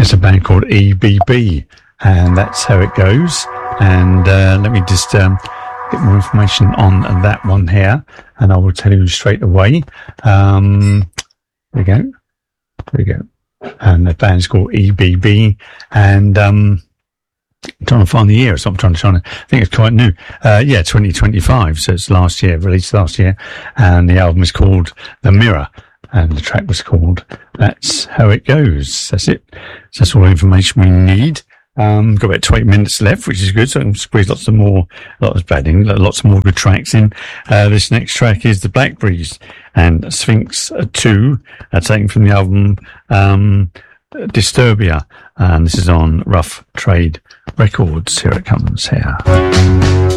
It's a band called EBB, and that's how it goes. And let me just get more information on that one here, and I will tell you straight away. There we go. And the band's called EBB, and I'm trying to find the year, so I'm trying to. I think it's quite new. 2025. So it's released last year, and the album is called The Mirror, and the track was called That's How It Goes. That's it. So that's all the information we need. Got about 20 minutes left, which is good. So I can squeeze lots more good tracks in. This next track is The Blackberries and Sphinx 2, taken from the album Disturbia, and this is on Rough Trade Records. Here it comes here.